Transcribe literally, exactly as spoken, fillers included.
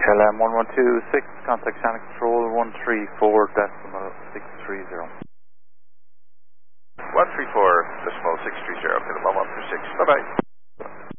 L M one one two six, contact channel control one three four decimal six three zero. one three four decimal six three zero, okay, one one two six, bye bye.